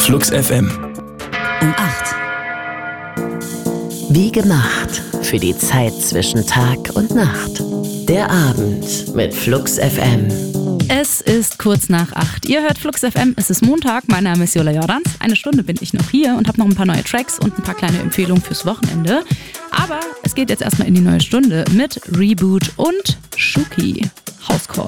Flux FM. Um 8. Wie gemacht für die Zeit zwischen Tag und Nacht. Der Abend mit Flux FM. Es ist kurz nach 8. Ihr hört Flux FM, es ist Montag, mein Name ist Jola Jordans. Eine Stunde bin ich noch hier und habe noch ein paar neue Tracks und ein paar kleine Empfehlungen fürs Wochenende. Aber es geht jetzt erstmal in die neue Stunde mit Reboot und Shuki. House Call.